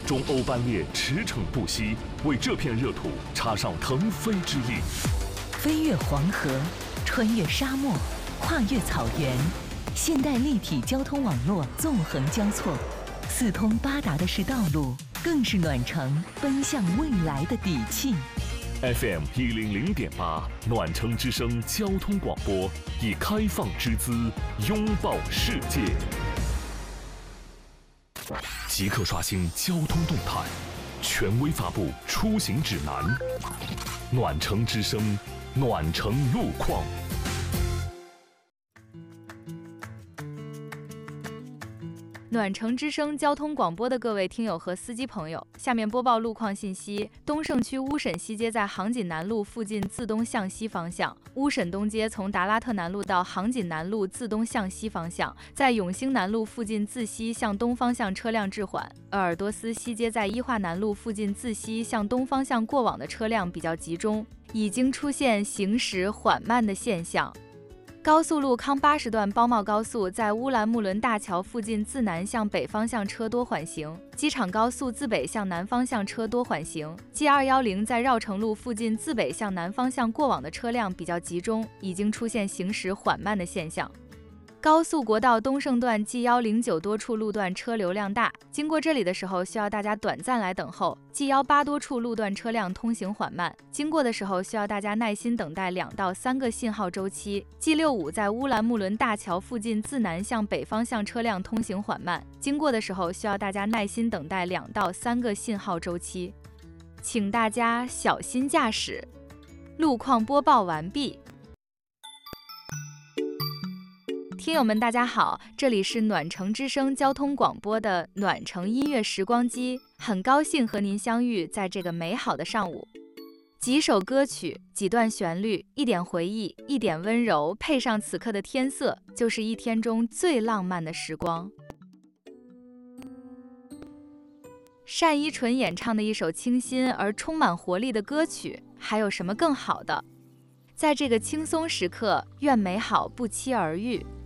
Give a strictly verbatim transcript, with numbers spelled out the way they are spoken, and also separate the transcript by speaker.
Speaker 1: 中欧班列驰骋不息，为这片热土插上腾飞之翼。
Speaker 2: 飞越黄河，穿越沙漠，跨越草原，现代立体交通网络纵横交错，四通八达的是道路，更是暖城奔向未来的底气。
Speaker 1: F M 一零零点八，暖城之声交通广播，以开放之姿拥抱世界。即刻刷新交通动态，权威发布出行指南。暖城之声，暖城路况。
Speaker 3: 暖城之声交通广播的各位听友和司机朋友，下面播报路况信息。东胜区乌沈西街在杭锦南路附近自东向西方向，乌沈东街从达拉特南路到杭锦南路自东向西方向，在永兴南路附近自西向东方向车辆滞缓。鄂尔多斯西街在一化南路附近自西向东方向过往的车辆比较集中，已经出现行驶缓慢的现象。高速路康八十段包茂高速在乌兰木伦大桥附近自南向北方向车多缓行，机场高速自北向南方向车多缓行。G 二一零在绕城路附近自北向南方向过往的车辆比较集中，已经出现行驶缓慢的现象。高速国道东胜段 G 一零九多处路段车流量大，经过这里的时候需要大家短暂来等候。G 一八多处路段车辆通行缓慢，经过的时候需要大家耐心等待两到三个信号周期。G 六五在乌兰木伦大桥附近自南向北方向车辆通行缓慢，经过的时候需要大家耐心等待两到三个信号周期，请大家小心驾驶。路况播报完毕。听友们大家好，这里是暖城之声交通广播的暖城音乐时光机，很高兴和您相遇在这个美好的上午。几首歌曲，几段旋律，一点回忆，一点温柔，配上此刻的天色，就是一天中最浪漫的时光。单依纯演唱的一首清新而充满活力的歌曲，还有什么更好的？在这个轻松时刻，愿美好不期而遇。